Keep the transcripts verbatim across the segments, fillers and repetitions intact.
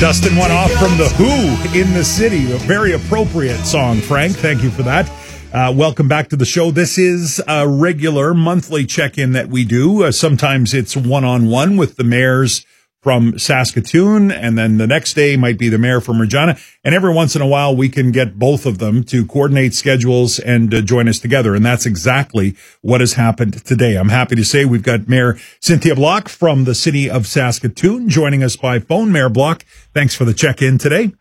Dustin went off from The Who, In the City. A very appropriate song, Frank. Thank you for that. Uh, welcome back to the show. This is a regular monthly check-in that we do. Uh, sometimes it's one-on-one with the mayors from Saskatoon, and then the next day might be the mayor from Regina. And every once in a while, we can get both of them to coordinate schedules and uh, join us together. And that's exactly what has happened today. I'm happy to say we've got Mayor Cynthia Block from the city of Saskatoon joining us by phone. Mayor Block, thanks for the check-in today.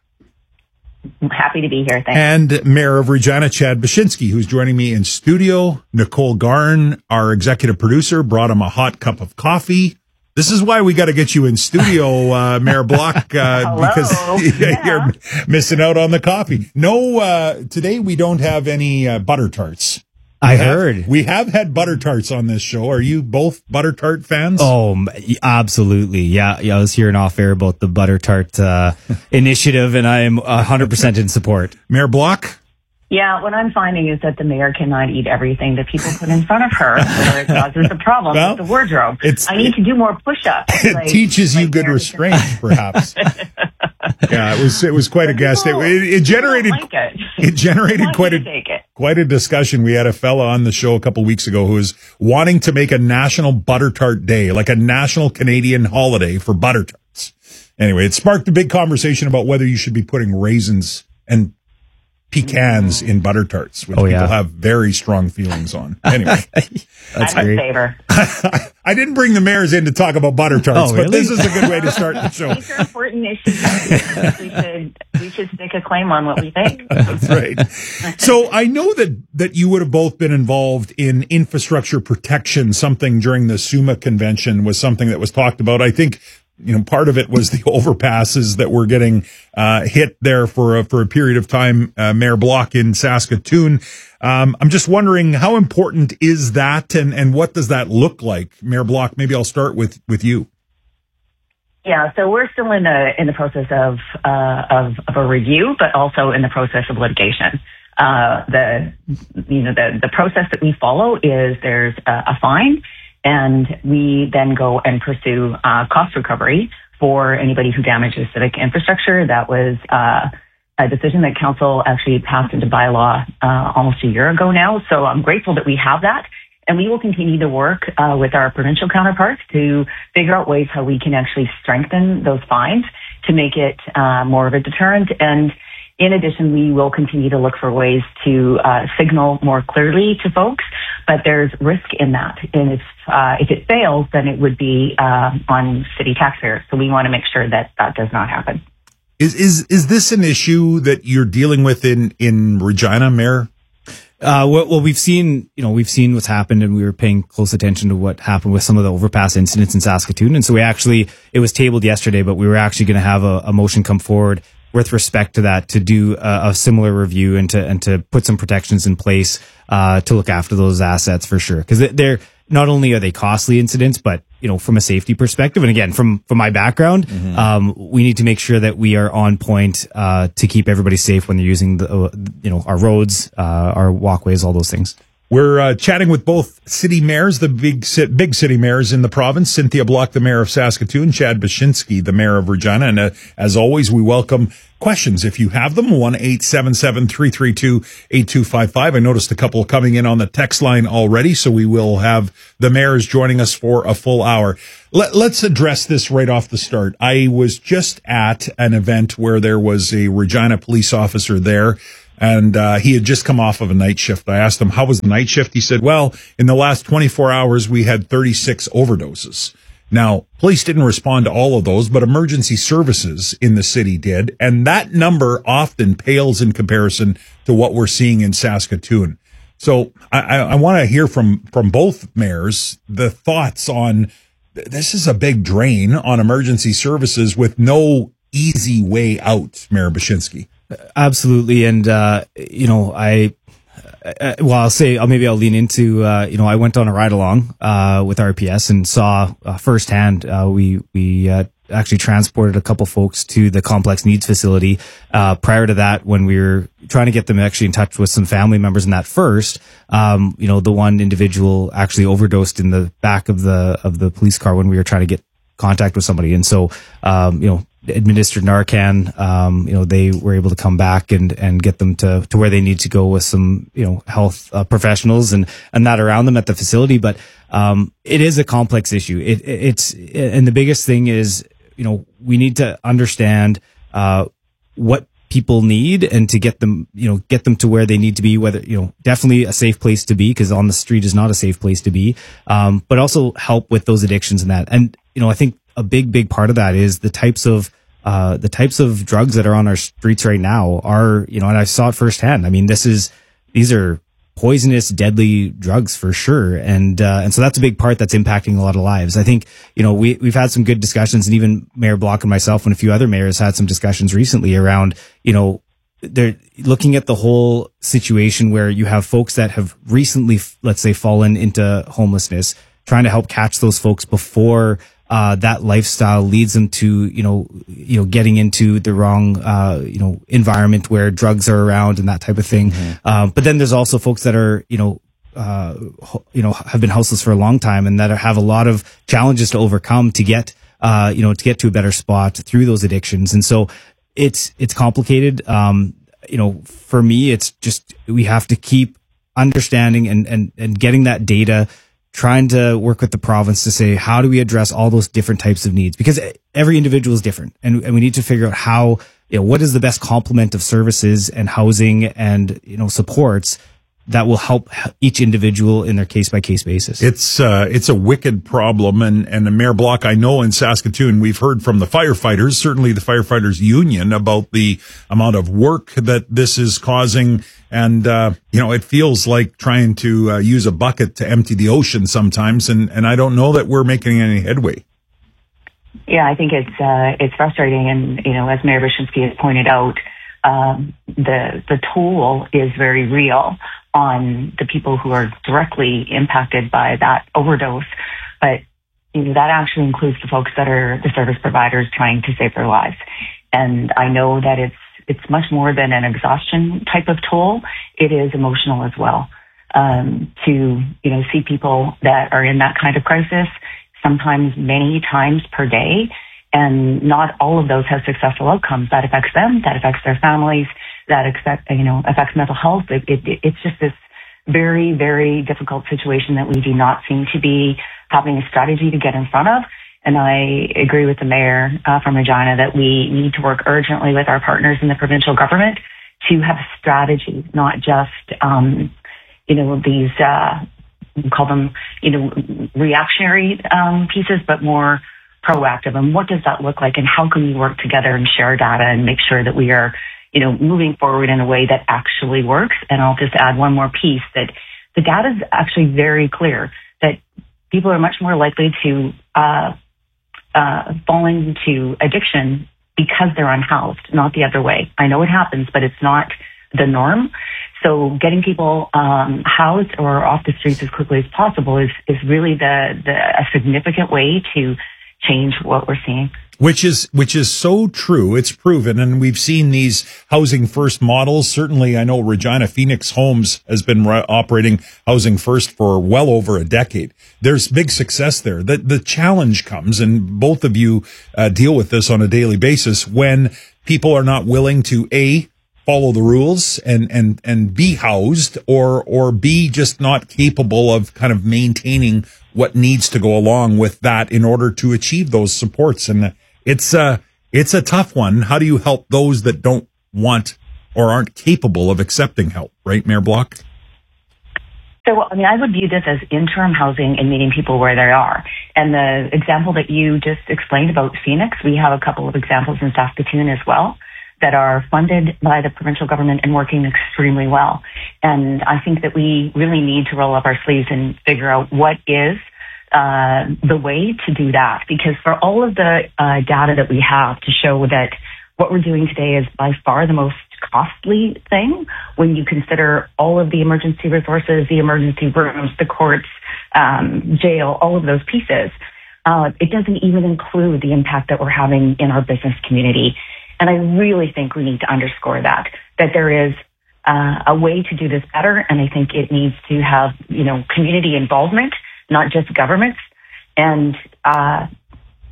I'm happy to be here. Thanks. And Mayor of Regina, Chad Bashinsky, who's joining me in studio. Nicole Garn, our executive producer, brought him a hot cup of coffee. This is why we got to get you in studio, uh, Mayor Block, uh, because yeah. you're missing out on the coffee. No, uh, today we don't have any uh, butter tarts. I have, heard. We have had butter tarts on this show. Are you both butter tart fans? Oh, absolutely. Yeah, yeah I was hearing off air about the butter tart uh, initiative, and I am one hundred percent in support. Mayor Block? Yeah, what I'm finding is that the mayor cannot eat everything that people put in front of her, so it causes a problem well, with the wardrobe. It's, I need to do more push-ups. It like, teaches like you good restraint, perhaps. Yeah, it was it was quite a guest. It, it, it generated like it. it generated quite a it. quite a discussion. We had a fella on the show a couple weeks ago who was wanting to make a national butter tart day, like a national Canadian holiday for butter tarts. Anyway, it sparked a big conversation about whether you should be putting raisins and pecans in butter tarts, which oh, people yeah. have very strong feelings on. Anyway, that's I'm great. a favor. I didn't bring the mayors in to talk about butter tarts, oh, but really? this is a good way to start the show. These are important issues. we should we should stick a claim on what we think. That's right. So I know that that you would have both been involved in infrastructure protection. Something during the SUMA convention was something that was talked about. I think, you know, part of it was the overpasses that were getting uh, hit there for a, for a period of time. Uh, Mayor Block in Saskatoon. Um, I'm just wondering, how important is that, and, and what does that look like? Mayor Block, maybe I'll start with, with you. Yeah, so we're still in the in the process of uh, of, of a review, but also in the process of litigation. Uh, the you know the the process that we follow is there's a, a fine, and we then go and pursue uh, cost recovery for anybody who damages civic infrastructure. That was uh, a decision that council actually passed into bylaw uh, almost a year ago now. So I'm grateful that we have that. And we will continue to work uh, with our provincial counterparts to figure out ways how we can actually strengthen those fines to make it uh, more of a deterrent. And in addition, we will continue to look for ways to uh, signal more clearly to folks, but there's risk in that. And if, uh, if it fails, then it would be uh, on city taxpayers. So we want to make sure that that does not happen. Is is is this an issue that you're dealing with in, in Regina, Mayor? Uh, well, well, we've seen, you know, we've seen what's happened, and we were paying close attention to what happened with some of the overpass incidents in Saskatoon. And so we actually, it was tabled yesterday, but we were actually going to have a, a motion come forward with respect to that to do a, a similar review and to, and to put some protections in place, uh, to look after those assets for sure. Cause they're, not only are they costly incidents, but, you know, from a safety perspective, and again, from, from my background, mm-hmm. um, we need to make sure that we are on point, uh, to keep everybody safe when they're using the, uh, you know, our roads, uh, our walkways, all those things. We're uh, chatting with both city mayors, the big big city mayors in the province, Cynthia Block, the mayor of Saskatoon, Chad Bashinsky, the mayor of Regina. And uh, as always, we welcome questions. If you have them, one eight seven seven, three three two, eight two five five. I noticed a couple coming in on the text line already, so we will have the mayors joining us for a full hour. Let, let's address this right off the start. I was just at an event where there was a Regina police officer there. And uh, he had just come off of a night shift. I asked him, how was the night shift? He said, well, in the last twenty-four hours, we had thirty-six overdoses. Now, police didn't respond to all of those, but emergency services in the city did. And that number often pales in comparison to what we're seeing in Saskatoon. So I, I, I want to hear from, from both mayors the thoughts on this is a big drain on emergency services with no easy way out, Mayor Bashinsky. Absolutely. And, uh, you know, I, uh, well, I'll say, I'll, maybe I'll lean into, uh, you know, I went on a ride along, uh, with R P S and saw uh, firsthand, uh, we, we, uh, actually transported a couple folks to the complex needs facility. Uh, prior to that, when we were trying to get them actually in touch with some family members in that first, um, you know, the one individual actually overdosed in the back of the, of the police car when we were trying to get contact with somebody. And so, um, you know, administered Narcan, um, you know, they were able to come back and, and get them to, to where they need to go with some, you know, health uh, professionals and, and that around them at the facility. But, um, it is a complex issue. It, it, it's, and the biggest thing is, you know, we need to understand, uh, what people need and to get them, you know, get them to where they need to be, whether, you know, definitely a safe place to be, because on the street is not a safe place to be. Um, but also help with those addictions and that. And, you know, I think a big, big part of that is the types of, uh, the types of drugs that are on our streets right now are, you know, and I saw it firsthand. I mean, this is, these are poisonous, deadly drugs for sure. And, uh, and so that's a big part that's impacting a lot of lives. I think, you know, we, we've had some good discussions, and even Mayor Block and myself and a few other mayors had some discussions recently around, you know, they're looking at the whole situation where you have folks that have recently, let's say, fallen into homelessness, trying to help catch those folks before uh, that lifestyle leads them to, you know, you know, getting into the wrong, uh, you know, environment where drugs are around and that type of thing. Mm-hmm. Um, but then there's also folks that are, you know, uh, ho- you know, have been houseless for a long time and that are, have a lot of challenges to overcome to get, uh, you know, to get to a better spot through those addictions. And so it's, it's complicated. Um, you know, for me, it's just, we have to keep understanding and, and, and getting that data, trying to work with the province to say, how do we address all those different types of needs? Because every individual is different, and, and we need to figure out how, you know, what is the best complement of services and housing and, you know, supports that will help each individual in their case by case basis. It's, uh, it's a wicked problem. And, and the Mayor Block, I know in Saskatoon, we've heard from the firefighters, certainly the firefighters union, about the amount of work that this is causing. And, uh, you know, it feels like trying to uh, use a bucket to empty the ocean sometimes. And, and I don't know that we're making any headway. Yeah, I think it's, uh, it's frustrating. And, you know, as Mayor Wyszynski has pointed out, um, the, the toll is very real on the people who are directly impacted by that overdose. But, you know, that actually includes the folks that are the service providers trying to save their lives. And I know that it's, it's much more than an exhaustion type of toll. It is emotional as well. Um, to, you know, see people that are in that kind of crisis, sometimes many times per day, and not all of those have successful outcomes. That affects them, that affects their families, that affect, you know, affects mental health. It, it, it's just this very, very difficult situation that we do not seem to be having a strategy to get in front of. And I agree with the mayor uh, from Regina that we need to work urgently with our partners in the provincial government to have a strategy, not just, um, you know, these, uh, we call them, you know, reactionary um, pieces, but more proactive. And what does that look like? And how can we work together and share data and make sure that we are, you know, moving forward in a way that actually works? And I'll just add one more piece, that the data is actually very clear that people are much more likely to uh, uh, fall into addiction because they're unhoused, not the other way. I know it happens, but it's not the norm. So getting people um, housed or off the streets as quickly as possible is, is really the, the a significant way to change what we're seeing. Which is, which is so true. It's proven. And we've seen these housing first models. Certainly, I know Regina Phoenix Homes has been re- operating housing first for well over a decade. There's big success there. The, the challenge comes, and both of you uh, deal with this on a daily basis, when people are not willing to A, follow the rules and, and, and be housed, or, or B, just not capable of kind of maintaining what needs to go along with that in order to achieve those supports. And it's a, it's a tough one. How do you help those that don't want or aren't capable of accepting help, right, Mayor Block? So, I mean, I would view this as interim housing and meeting people where they are. And the example that you just explained about Phoenix, we have a couple of examples in Saskatoon as well that are funded by the provincial government and working extremely well. And I think that we really need to roll up our sleeves and figure out what is uh, the way to do that. Because for all of the uh, data that we have to show that what we're doing today is by far the most costly thing when you consider all of the emergency resources, the emergency rooms, the courts, um, jail, all of those pieces, uh, it doesn't even include the impact that we're having in our business community. And I really think we need to underscore that, that there is uh, a way to do this better. And I think it needs to have, you know, community involvement, not just governments. And uh,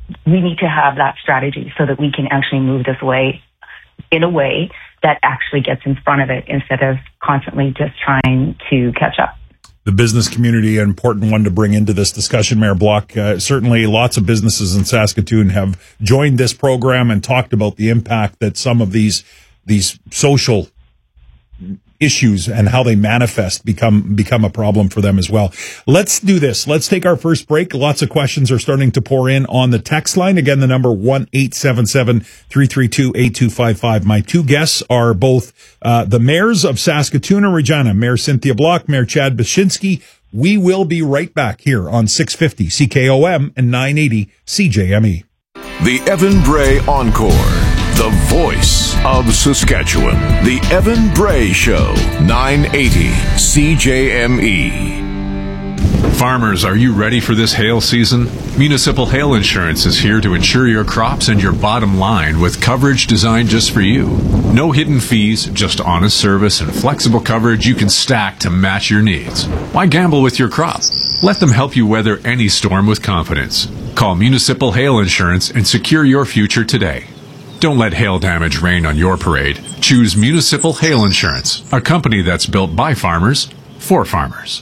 we need to have that strategy so that we can actually move this away in a way that actually gets in front of it instead of constantly just trying to catch up. The business community, an important one to bring into this discussion, Mayor Block. Uh, certainly lots of businesses in Saskatoon have joined this program and talked about the impact that some of these these social issues and how they manifest become become a problem for them as well. Let's do this. Let's take our first break. Lots of questions are starting to pour in on the text line. Again, the number one eight seven seven, three three two, eight two five five. My two guests are both uh, the mayors of Saskatoon and Regina, Mayor Cynthia Block, Mayor Chad Baczynski. We will be right back here on six fifty C K O M and nine eighty C J M E. The Evan Bray Encore. The voice of Saskatchewan. The Evan Bray Show. nine eighty C J M E. Farmers, are you ready for this hail season? Municipal Hail Insurance is here to insure your crops and your bottom line with coverage designed just for you. No hidden fees, just honest service and flexible coverage you can stack to match your needs. Why gamble with your crop? Let them help you weather any storm with confidence. Call Municipal Hail Insurance and secure your future today. Don't let hail damage rain on your parade. Choose Municipal Hail Insurance, a company that's built by farmers, for farmers.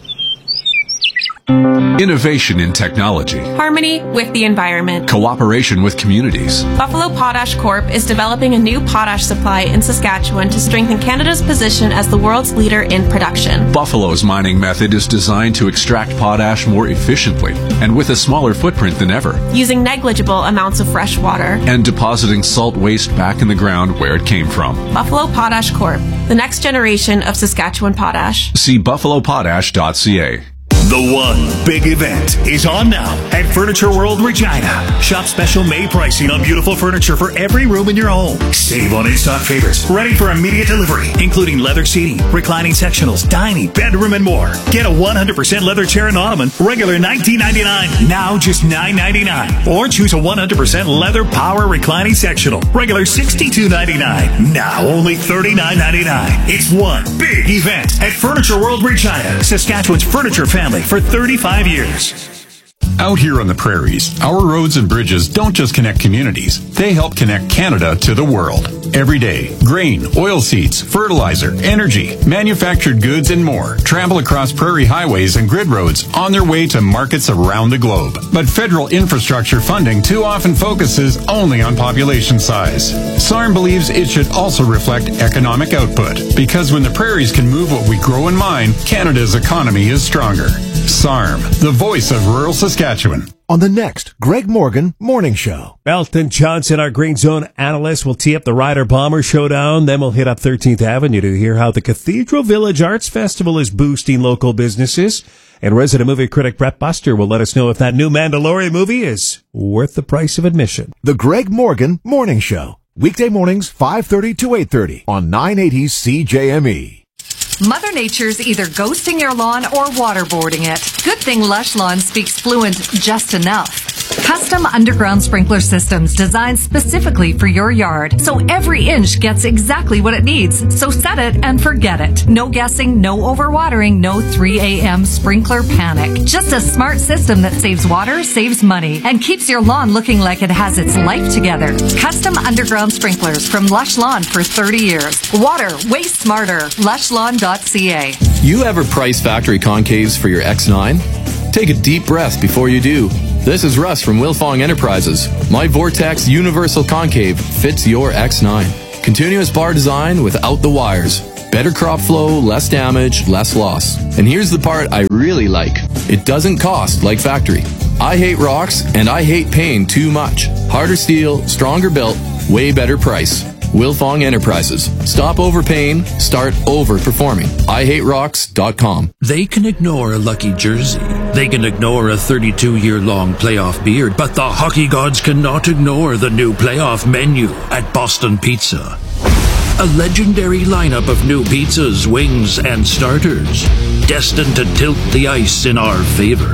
Innovation in technology. Harmony with the environment. Cooperation with communities. Buffalo Potash Corp is developing a new potash supply in Saskatchewan to strengthen Canada's position as the world's leader in production. Buffalo's mining method is designed to extract potash more efficiently and with a smaller footprint than ever. Using negligible amounts of fresh water. And depositing salt waste back in the ground where it came from. Buffalo Potash Corp, the next generation of Saskatchewan potash. See buffalo potash dot c a. The one big event is on now at Furniture World Regina. Shop special May pricing on beautiful furniture for every room in your home. Save on in-stock favorites, ready for immediate delivery, including leather seating, reclining sectionals, dining, bedroom, and more. Get a one hundred percent leather chair and ottoman, regular nineteen ninety-nine, now just nine ninety-nine. Or choose a one hundred percent leather power reclining sectional, regular sixty-two ninety-nine, now only thirty-nine ninety-nine. It's one big event at Furniture World Regina, Saskatchewan's furniture family for thirty-five years. Out here on the prairies, our roads and bridges don't just connect communities, they help connect Canada to the world. Every day, grain, oilseeds, fertilizer, energy, manufactured goods, and more travel across prairie highways and grid roads on their way to markets around the globe. But federal infrastructure funding too often focuses only on population size. S A R M believes it should also reflect economic output, because when the prairies can move what we grow and mine, Canada's economy is stronger. S A R M, the voice of rural Saskatchewan. On the next Greg Morgan Morning Show. Belton Johnson, our Green Zone analyst, will tee up the Rider Bomber Showdown. Then we'll hit up thirteenth Avenue to hear how the Cathedral Village Arts Festival is boosting local businesses. And resident movie critic Brett Buster will let us know if that new Mandalorian movie is worth the price of admission. The Greg Morgan Morning Show. Weekday mornings, five thirty to eight thirty on nine eighty C J M E. Mother Nature's either ghosting your lawn or waterboarding it. Good thing Lush Lawn speaks fluent just enough. Custom underground sprinkler systems designed specifically for your yard, so every inch gets exactly what it needs. So set it and forget it. No guessing, no overwatering, no three a.m. sprinkler panic. Just a smart system that saves water, saves money, and keeps your lawn looking like it has its life together. Custom underground sprinklers from Lush Lawn for thirty years. Water, way smarter. lush lawn dot c a. You ever price factory concaves for your X nine? Take a deep breath before you do. This is Russ from Wilfong Enterprises. My Vortex Universal Concave fits your X nine. Continuous bar design without the wires. Better crop flow, less damage, less loss. And here's the part I really like. It doesn't cost like factory. I hate rocks and I hate paying too much. Harder steel, stronger built, way better price. Wilfong Enterprises. Stop overpaying, start overperforming. I hate rocks dot com. They can ignore a lucky jersey. They can ignore a thirty-two-year-long playoff beard, but the hockey gods cannot ignore the new playoff menu at Boston Pizza. A legendary lineup of new pizzas, wings, and starters, destined to tilt the ice in our favor.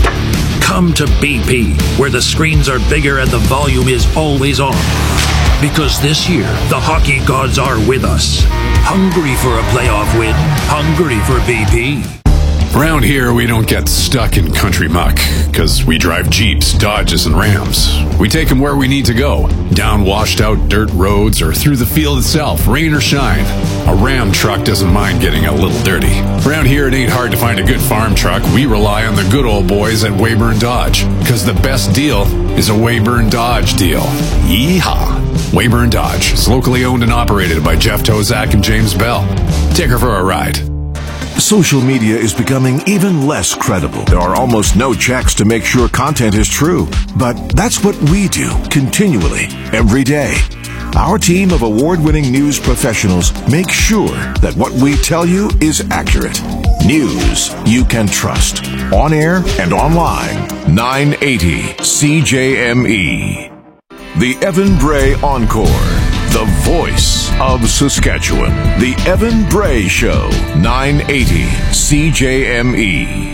Come to B P, where the screens are bigger and the volume is always on. Because this year, the hockey gods are with us. Hungry for a playoff win, hungry for B P. Around here, we don't get stuck in country muck, because we drive Jeeps, Dodges, and Rams. We take them where we need to go, down washed-out dirt roads or through the field itself, rain or shine. A Ram truck doesn't mind getting a little dirty. Around here, it ain't hard to find a good farm truck. We rely on the good old boys at Weyburn Dodge, because the best deal is a Weyburn Dodge deal. Yeehaw! Weyburn Dodge is locally owned and operated by Jeff Tozak and James Bell. Take her for a ride. Social media is becoming even less credible. There are almost no checks to make sure content is true. But that's what we do continually, every day. Our team of award-winning news professionals make sure that what we tell you is accurate. News you can trust. On air and online. nine eighty C J M E. The Evan Bray Encore. The voice of Saskatchewan. The Evan Bray Show. nine eighty C J M E.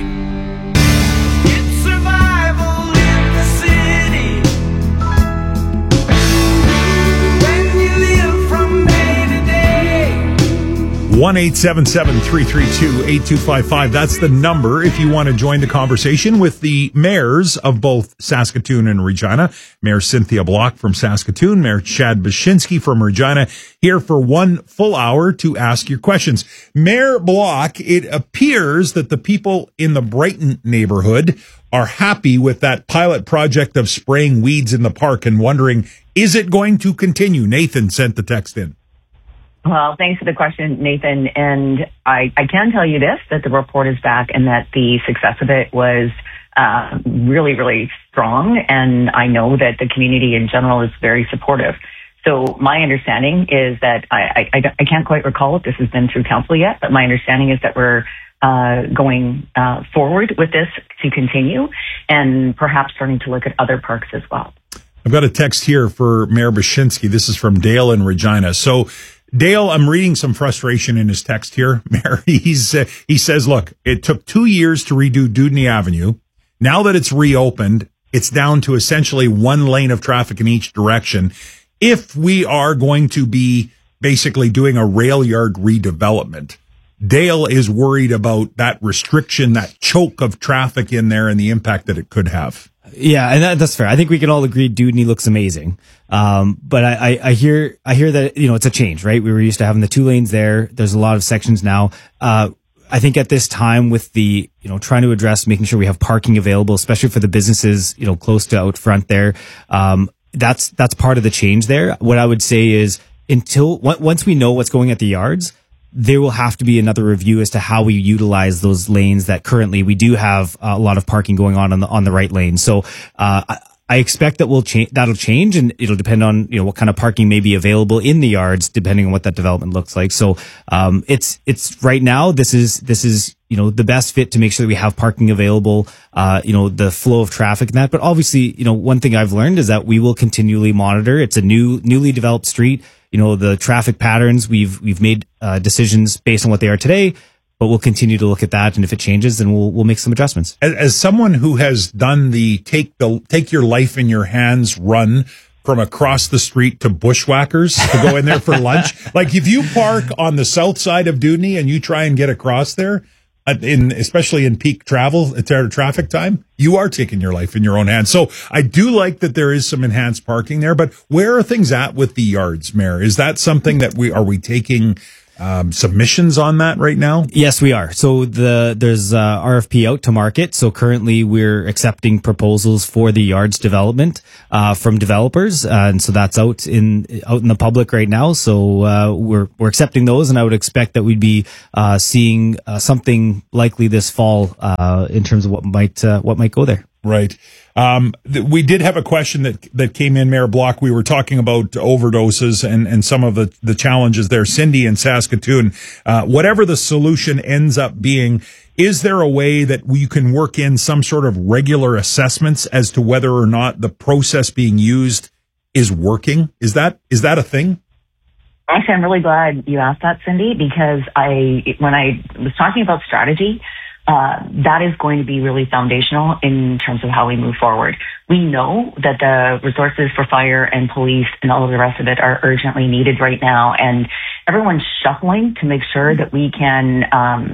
one eight seven seven, three three two, eight two five five. That's the number if you want to join the conversation with the mayors of both Saskatoon and Regina. Mayor Cynthia Block from Saskatoon, Mayor Chad Baczynski from Regina, here for one full hour to ask your questions. Mayor Block, it appears that the people in the Brighton neighborhood are happy with that pilot project of spraying weeds in the park and wondering, is it going to continue? Nathan sent the text in. Well, thanks for the question, Nathan. And I, I can tell you this, that the report is back and that the success of it was uh, really, really strong. And I know that the community in general is very supportive. So my understanding is that I, I, I can't quite recall if this has been through council yet, but my understanding is that we're uh, going uh, forward with this to continue and perhaps starting to look at other parks as well. I've got a text here for Mayor Baczynski. This is from Dale in Regina. So, Dale, I'm reading some frustration in his text here, Mayor. He's, uh, he says, look, it took two years to redo Dudney Avenue. Now that it's reopened, it's down to essentially one lane of traffic in each direction. If we are going to be basically doing a rail yard redevelopment, Dale is worried about that restriction, that choke of traffic in there and the impact that it could have. Yeah, and that, that's fair. I think we can all agree Dudney looks amazing. Um, but I, I, I hear, I hear that, you know, it's a change, right? We were used to having the two lanes there. There's a lot of sections now. Uh, I think at this time with the, you know, trying to address making sure we have parking available, especially for the businesses, you know, close to out front there. Um, that's, that's part of the change there. What I would say is until, once we know what's going at the yards, there will have to be another review as to how we utilize those lanes that currently we do have a lot of parking going on on the, on the right lane. So, uh, I, I expect that will change, that'll change and it'll depend on, you know, what kind of parking may be available in the yards, depending on what that development looks like. So, um, it's, it's right now, this is, this is, you know, the best fit to make sure that we have parking available, uh, you know, the flow of traffic and that. But obviously, you know, one thing I've learned is that we will continually monitor. It's a new, newly developed street. You know, the traffic patterns, we've, we've made, uh, decisions based on what they are today, but we'll continue to look at that. And if it changes, then we'll, we'll make some adjustments. As, as someone who has done the take the, take your life in your hands run from across the street to Bushwhackers to go in there for lunch, like if you park on the south side of Dudney and you try and get across there, in especially in peak travel traffic time, you are taking your life in your own hands. So I do like that there is some enhanced parking there, but where are things at with the yards, Mayor? Is that something that we are we taking um, submissions on that right now? Yes, we are. So the there's uh, R F P out to market. So currently we're accepting proposals for the yards development uh, from developers, uh, and so that's out in out in the public right now. So uh, we're we're accepting those, and I would expect that we'd be uh, seeing uh, something likely this fall uh, in terms of what might uh, what might go there. Right. Um, th- we did have a question that that came in, Mayor Block. We were talking about overdoses and, and some of the, the challenges there. Cindy in Saskatoon, uh, whatever the solution ends up being, is there a way that we can work in some sort of regular assessments as to whether or not the process being used is working? Is that is that a thing? Actually, I'm really glad you asked that, Cindy, because I when I was talking about strategy, Uh, that is going to be really foundational in terms of how we move forward. We know that the resources for fire and police and all of the rest of it are urgently needed right now, and everyone's shuffling to make sure that we can um,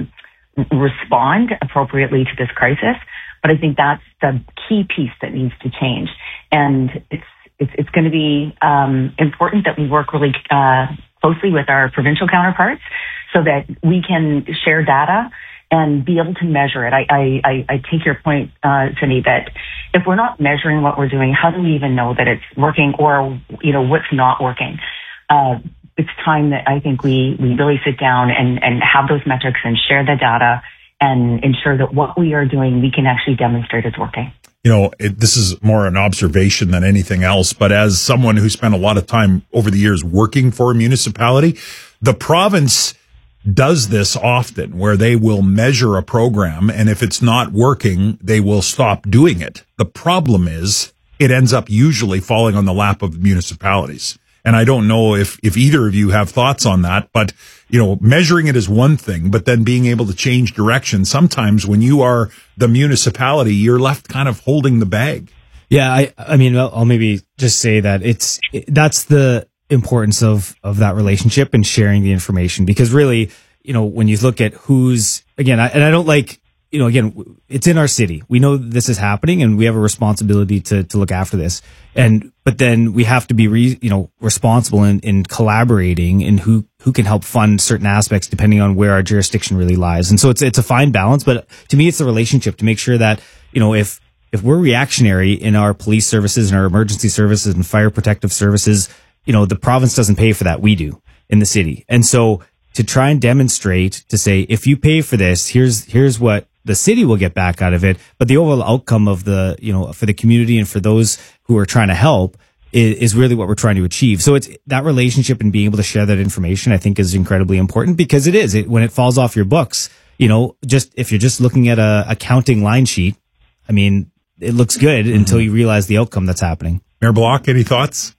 respond appropriately to this crisis. But I think that's the key piece that needs to change. And it's it's, it's going to be um, important that we work really uh, closely with our provincial counterparts so that we can share data and be able to measure it. I, I, I take your point, uh, Cindy, that if we're not measuring what we're doing, how do we even know that it's working or, you know, what's not working? Uh, it's time that I think we, we really sit down and, and have those metrics and share the data and ensure that what we are doing, we can actually demonstrate is working. You know, it, this is more an observation than anything else, but as someone who spent a lot of time over the years working for a municipality, the province does this often where they will measure a program, and if it's not working, they will stop doing it. The problem is it ends up usually falling on the lap of municipalities. And I don't know if, if either of you have thoughts on that, but, you know, measuring it is one thing, but then being able to change direction. Sometimes when you are the municipality, you're left kind of holding the bag. Yeah. I, I mean, I'll, I'll maybe just say that it's, it, that's the importance of, of that relationship and sharing the information, because really, you know, when you look at who's, again, I, and I don't like, you know, again, it's in our city. We know this is happening and we have a responsibility to, to look after this. And, but then we have to be, re, you know, responsible in, in collaborating in who, who can help fund certain aspects depending on where our jurisdiction really lies. And so it's, it's a fine balance, but to me, it's a relationship to make sure that, you know, if, if we're reactionary in our police services and our emergency services and fire protective services, you know, the province doesn't pay for that. We do in the city. And so to try and demonstrate, to say, if you pay for this, here's, here's what the city will get back out of it. But the overall outcome of the, you know, for the community and for those who are trying to help is, is really what we're trying to achieve. So it's that relationship and being able to share that information, I think, is incredibly important, because it is, it, when it falls off your books, you know, just, if you're just looking at a accounting line sheet, I mean, it looks good mm-hmm. until you realize the outcome that's happening. Mayor Block, any thoughts?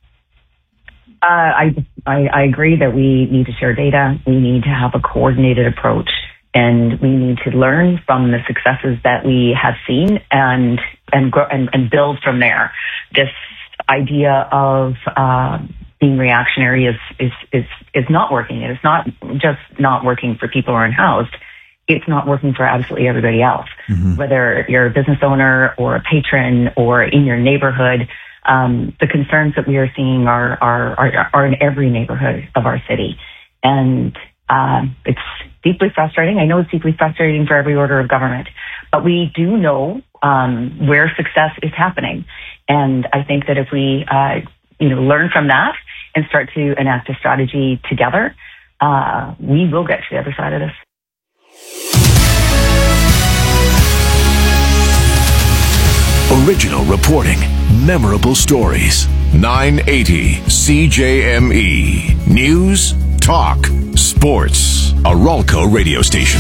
Uh, I, I I agree that we need to share data. We need to have a coordinated approach, and we need to learn from the successes that we have seen and and grow, and, and build from there. This idea of uh, being reactionary is is is is not working. It is not just not working for people who are unhoused. It's not working for absolutely everybody else, mm-hmm. whether you're a business owner or a patron or in your neighborhood. Um, the concerns that we are seeing are, are, are, are in every neighborhood of our city. And, uh, it's deeply frustrating. I know it's deeply frustrating for every order of government, but we do know, um, where success is happening. And I think that if we, uh, you know, learn from that and start to enact a strategy together, uh, we will get to the other side of this. Original reporting, memorable stories. nine eighty C J M E. News, talk, sports. A Ralco radio station.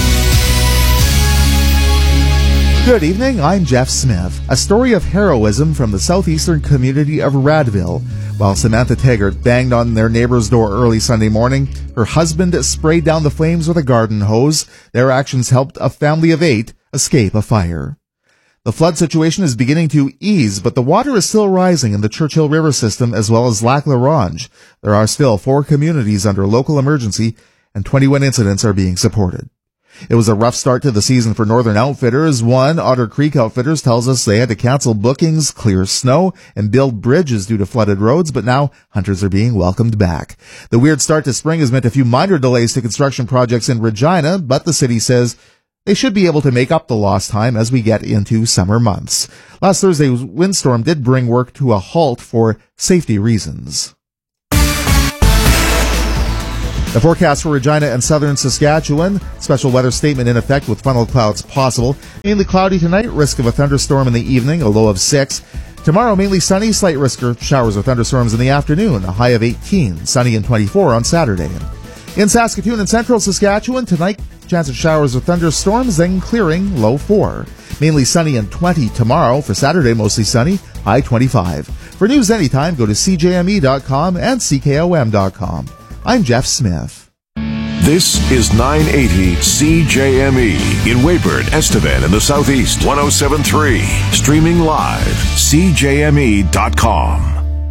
Good evening, I'm Jeff Smith. A story of heroism from the southeastern community of Radville. While Samantha Taggart banged on their neighbor's door early Sunday morning, her husband sprayed down the flames with a garden hose. Their actions helped a family of eight escape a fire. The flood situation is beginning to ease, but the water is still rising in the Churchill River system as well as Lac La Ronge. There are still four communities under local emergency, and twenty-one incidents are being supported. It was a rough start to the season for Northern Outfitters. One, Otter Creek Outfitters, tells us they had to cancel bookings, clear snow, and build bridges due to flooded roads, but now hunters are being welcomed back. The weird start to spring has meant a few minor delays to construction projects in Regina, but the city says they should be able to make up the lost time as we get into summer months. Last Thursday's windstorm did bring work to a halt for safety reasons. The forecast for Regina and southern Saskatchewan. Special weather statement in effect with funnel clouds possible. Mainly cloudy tonight, risk of a thunderstorm in the evening, a low of six. Tomorrow, mainly sunny, slight risk of showers or thunderstorms in the afternoon, a high of eighteen. Sunny and twenty-four on Saturday. In Saskatoon and central Saskatchewan, tonight, chance of showers or thunderstorms, then clearing, low four. Mainly sunny and twenty tomorrow. For Saturday, mostly sunny, high twenty-five. For news anytime, go to C J M E dot com and C K O M dot com. I'm Jeff Smith. This is nine eighty C J M E in Weyburn, Estevan, in the Southeast. one oh seven point three. Streaming live, C J M E dot com.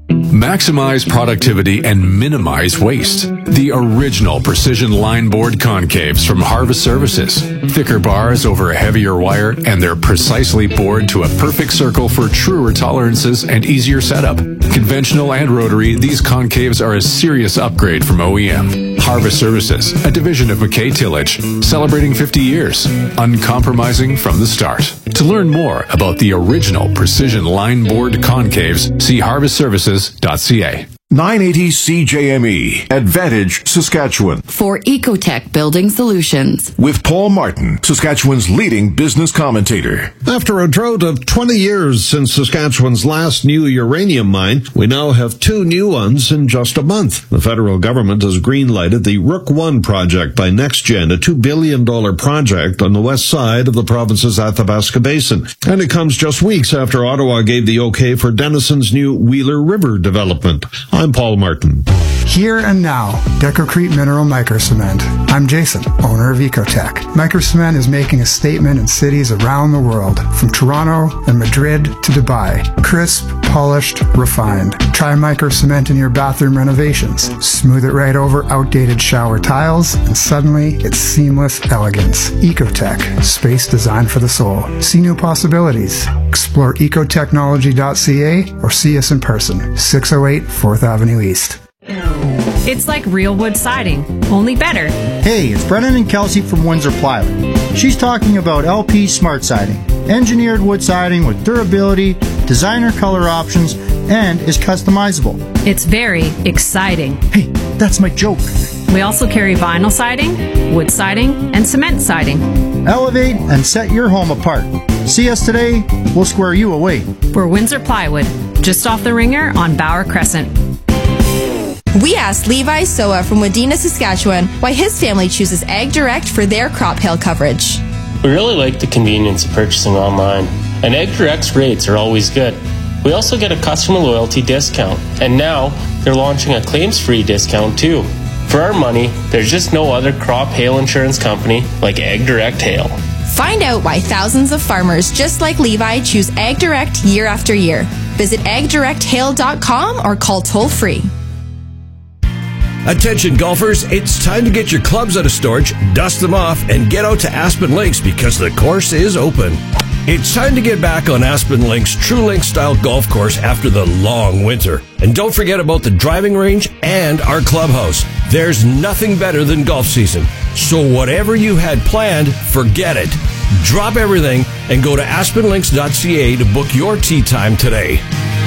Maximize productivity and minimize waste. The original precision line board concaves from Harvest Services. Thicker bars over a heavier wire, and they're precisely bored to a perfect circle for truer tolerances and easier setup. Conventional and rotary, these concaves are a serious upgrade from O E M. Harvest Services, a division of McKay Tillage, celebrating fifty years, uncompromising from the start. To learn more about the original precision line board concaves, see harvest services dot c a. nine eighty C J M E, Advantage, Saskatchewan. For Ecotech Building Solutions. With Paul Martin, Saskatchewan's leading business commentator. After a drought of twenty years since Saskatchewan's last new uranium mine, we now have two new ones in just a month. The federal government has green-lighted the Rook one project by NextGen, a two billion dollars project on the west side of the province's Athabasca Basin. And it comes just weeks after Ottawa gave the okay for Denison's new Wheeler River development. I'm Paul Martin. Here and now, Decocrete Mineral Microcement. I'm Jason, owner of Ecotech. Microcement is making a statement in cities around the world, from Toronto and Madrid to Dubai. Crisp, polished, refined. Try Microcement in your bathroom renovations. Smooth it right over outdated shower tiles, and suddenly it's seamless elegance. Ecotech, space designed for the soul. See new possibilities. Explore ecotechnology dot c a or see us in person, six oh eight fourth Avenue East. It's like real wood siding, only better. Hey, it's Brennan and Kelsey from Windsor Plywood. She's talking about L P Smart Siding, engineered wood siding with durability, designer color options, and is customizable. It's very exciting. Hey, that's my joke. We also carry vinyl siding, wood siding, and cement siding. Elevate and set your home apart. See us today, we'll square you away. We're Windsor Plywood, just off the Ringer on Bauer Crescent. We asked Levi Soa from Wadena, Saskatchewan, why his family chooses Ag Direct for their crop hail coverage. We really like the convenience of purchasing online, and Ag Direct's rates are always good. We also get a customer loyalty discount, and now they're launching a claims-free discount too. For our money, there's just no other crop hail insurance company like Ag Direct Hail. Find out why thousands of farmers just like Levi choose Ag Direct year after year. Visit ag direct hail dot com or call toll-free. Attention golfers, it's time to get your clubs out of storage, dust them off, and get out to Aspen Links because the course is open. It's time to get back on Aspen Links' True Link style golf course after the long winter. And don't forget about the driving range and our clubhouse. There's nothing better than golf season. So whatever you had planned, forget it. Drop everything and go to aspen links dot c a to book your tee time today.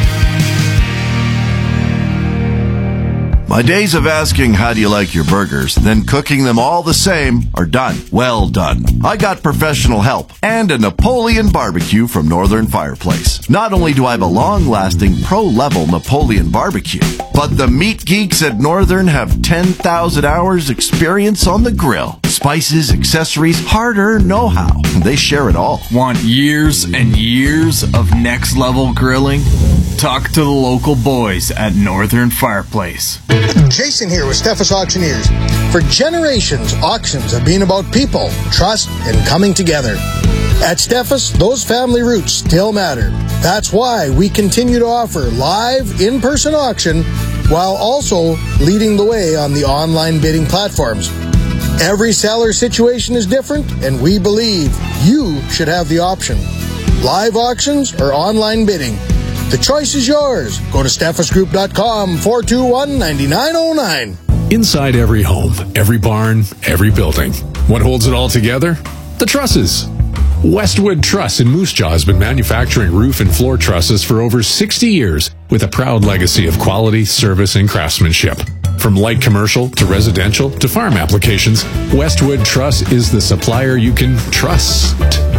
My days of asking how do you like your burgers, then cooking them all the same are done. Well done. I got professional help and a Napoleon barbecue from Northern Fireplace. Not only do I have a long-lasting pro-level Napoleon barbecue, but the meat geeks at Northern have ten thousand hours experience on the grill. Spices, accessories, hard-earned know-how. They share it all. Want years and years of next-level grilling? Talk to the local boys at Northern Fireplace. Jason here with Steffes Auctioneers. For generations, auctions have been about people, trust, and coming together. At Steffes, those family roots still matter. That's why we continue to offer live, in-person auction while also leading the way on the online bidding platforms. Every seller situation is different, and we believe you should have the option. Live auctions or online bidding. The choice is yours. Go to steffes group dot com, four two one, nine nine zero nine. Inside every home, every barn, every building. What holds it all together? The trusses. Westwood Truss in Moose Jaw has been manufacturing roof and floor trusses for over sixty years with a proud legacy of quality, service, and craftsmanship. From light commercial to residential to farm applications, Westwood Truss is the supplier you can trust.